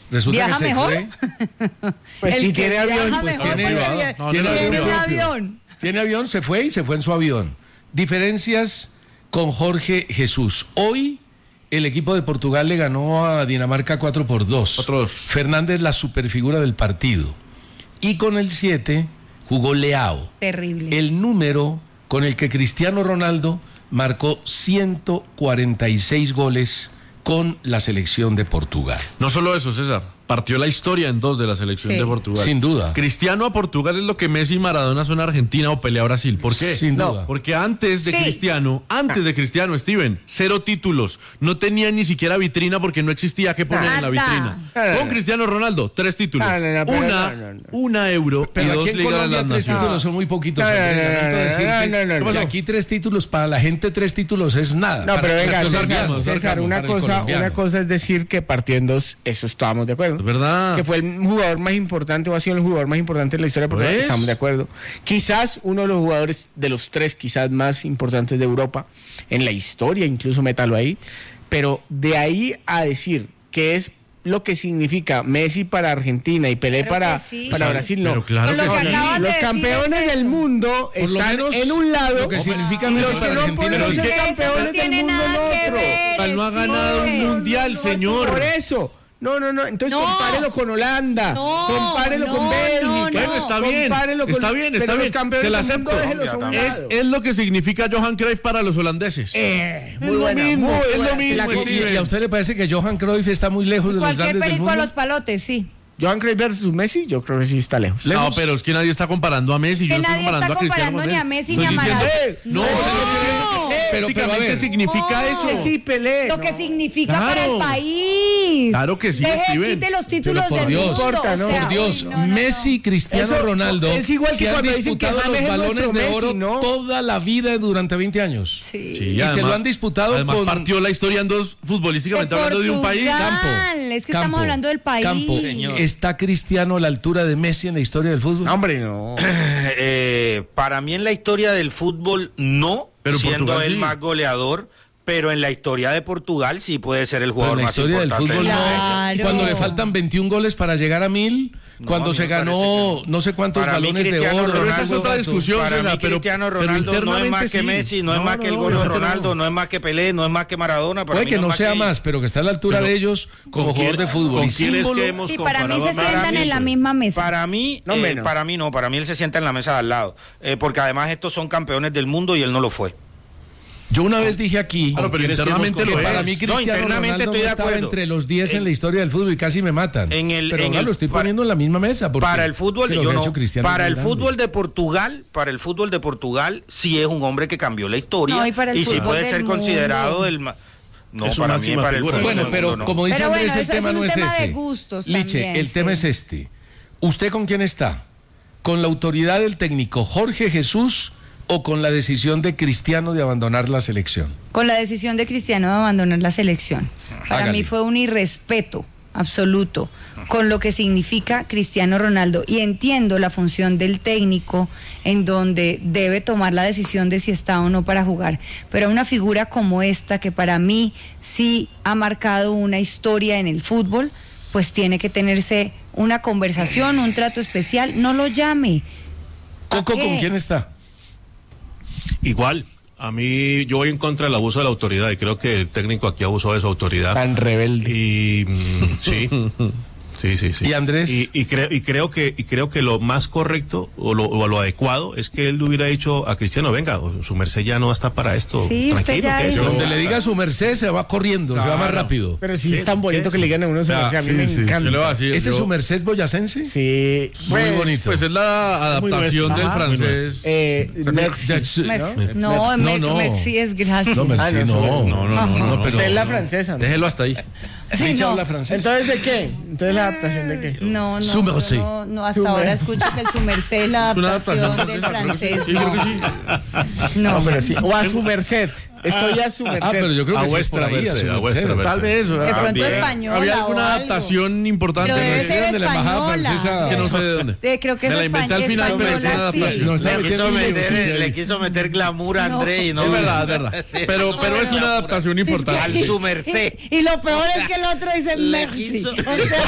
Resulta ¿Viaja que se mejor? fue. Pues El si que tiene avión, viaja pues mejor tiene porque avión. Tiene tiene avión un propio. avión. Tiene avión, se fue en su avión. Diferencias con Jorge Jesús. Hoy el equipo de Portugal le ganó a Dinamarca 4-2. Otros. Fernández, la superfigura del partido. Y con el 7 jugó Leao. Terrible. El número con el que Cristiano Ronaldo marcó 146 goles con la selección de Portugal. No solo eso, César. Partió la historia en dos de la selección Sí. de Portugal. Sin duda. Cristiano a Portugal es lo que Messi y Maradona son a Argentina o Pelé a Brasil. ¿Por qué? Sin duda. Porque antes de Sí. Cristiano, Steven, 0 títulos. No tenía ni siquiera vitrina porque no existía que poner en la Nada. vitrina. Con Cristiano Ronaldo, 3 títulos. Una euro Pero y aquí 2 en ligas de Colombia las 3 Naciones. títulos son muy poquitos. No, no, Andrés. no, Lamento no, decirte no, no, no. que aquí 3 títulos, para la gente 3 títulos es nada. No, pero venga, para el César, colombiano, una para el colombiano. cosa es decir que partió en dos, eso estábamos de acuerdo. Es verdad. Que fue el jugador más importante o ha sido el jugador más importante de la historia, porque ¿Ves? estamos de acuerdo. Quizás uno de los jugadores de los 3 quizás más importantes de Europa en la historia, incluso métalo ahí, pero de ahí a decir que es lo que significa Messi para Argentina y Pelé Pero para, que sí. para Brasil, no. Pero claro Con lo que que sí. acabas de Los decir campeones es del eso. mundo Por lo están menos en un lado lo que significa y Messi los que para no Argentina. podemos ser Pero es que eso campeones no del tiene mundo nada en que otro. ver. No ha ganado un Steven. mundial, señor. Por eso. No, entonces No. compárelo con Holanda, No, compárelo no, con Bélgica. no, Bueno, está bien, compárelo con- está bien, pero está los bien. campeones Se la del mundo, acepto. déjelos a un lado. Es lo que significa Johan Cruyff para los holandeses. Es lo mismo, es lo mismo, La- Steven. ¿Y a usted le parece que Johan Cruyff está muy lejos de los Cualquier grandes del perico a mundo? los palotes, sí. Johan Cruyff versus Messi, yo creo que sí está lejos. No, pero es que nadie está comparando a Messi. Que yo no nadie estoy comparando está a Cristiano comparando con ni él. a Messi Estoy ni a diciendo- Maradona. No, No. estoy diciendo que Pero, éticamente a ver. significa eso. Que sí, Pelé. Lo que significa Claro. para el país. Claro que sí, Deje, Steven. quite los títulos Pero por del Dios, mundo. importa, ¿no? o sea, Por Dios, uy, no. Messi, Cristiano Eso Ronaldo es igual que se han cuando dicen que disputado James los es balones nuestro de oro Messi, ¿no? toda la vida durante 20 años. Sí. Sí, Y se además- lo han disputado Además con- partió la historia en dos, futbolísticamente hablando de un país. Portugal. Es que estamos hablando del país. Campo. Señor. ¿Está Cristiano a la altura de Messi en la historia del fútbol? No, hombre, no. Para mí en la historia del fútbol no, Pero siendo Portugal él sí. más goleador, pero en la historia de Portugal sí puede ser el Pero jugador en la más historia del importante. fútbol no. Claro. Cuando le faltan 21 goles para llegar a 1000, No, cuando a mí se me ganó parece que no sé cuántos Para mí, balones de Cristiano oro. Pero esa es otra discusión, Para César, mí Cristiano pero Ronaldo no es internamente más que sí. Messi, no es más que el no, gordo fíjate, Ronaldo, no. no es más que Pelé, no es más que Maradona. Para Puede mí que no no es más sea que- más, pero que está a la altura Pero, de ellos como ¿con jugador quién- de fútbol. con Y quién es símbolo- que hemos Sí, para mí se comparado a sientan Messi? en la misma mesa. Para mí, No, menos. para mí no, para mí él se sienta en la mesa de al lado, porque además estos son campeones del mundo y él no lo fue. Yo una vez dije aquí Claro, pero que internamente que lo para es. mí No, Cristiano internamente Ronaldo estoy no de estaba acuerdo. entre los 10 en la historia del fútbol y casi me matan. Pero en no el- lo estoy para- poniendo en la misma mesa. Porque Para el fútbol, es lo yo que ha no. hecho Cristiano Para el Ronaldo. fútbol de Portugal, sí es un hombre que cambió la historia No, y para el sí fútbol puede del ser mundo. considerado el no, Es su para mí, máxima para el figura. fútbol Bueno, del pero mundo, no. como dice Pero Andrés, bueno, el eso es tema un no es tema de ese. gustos Liche, también, el tema sí. es este. ¿Usted con quién está? ¿Con la autoridad del técnico Jorge Jesús o con la decisión de Cristiano de abandonar la selección? Con la decisión de Cristiano de abandonar la selección. Para Hágale. mí fue un irrespeto absoluto con lo que significa Cristiano Ronaldo. Y entiendo la función del técnico en donde debe tomar la decisión de si está o no para jugar. Pero una figura como esta, que para mí sí ha marcado una historia en el fútbol, pues tiene que tenerse una conversación, un trato especial. No lo llame. ¿Para Coco, qué? ¿con quién está? Igual, a mí yo voy en contra del abuso de la autoridad y creo que el técnico aquí abusó de su autoridad. Tan rebelde. Y sí. Sí. ¿Y Andrés? Y creo que lo más correcto o lo adecuado es que él le hubiera dicho a Cristiano, venga, su merced ya no está para esto. Sí, usted tranquilo, ya quédese. dijo. Donde le diga su merced se va corriendo, se va más Claro. rápido. Pero sí, es tan bonito que le digan a uno, a mí me encanta. Se le va a decir, ¿Ese es yo- su merced boyacense? Sí, Muy bonito. Pues es la Muy adaptación nuestro. del Ajá, muy francés. Merci. No, No. Merci es gracias. No, merci, Ah, no. No, Usted es la francesa, ¿no? Déjelo hasta ahí. Sí, Richard no. habla francés. Entonces, ¿de qué? Entonces, ¿la adaptación de qué? No, Su merced. no, hasta Su ahora merced. escucho que el su merced es la Es una adaptación adaptación del francesa, francés. sí, creo que sí. No, Pero sí. O a su merced. Estoy a su merced. Ah, pero yo creo A que sí es vuestra por ahí, merced, su a vuestra merced. merced. Tal vez. de pronto También. española ¿Había o alguna algo. adaptación importante? Pero debe ¿no? ser de la embajada española. francesa. Que no sé de dónde. Creo que Me es la inventé al final, pero es una española, sí. adaptación. No, está Le metiendo un quiso meter glamour a No. André y no. Es verdad. Sí. Pero es una adaptación importante. Al su merced. Y lo peor es que el otro dice Le merci. quiso- O sea,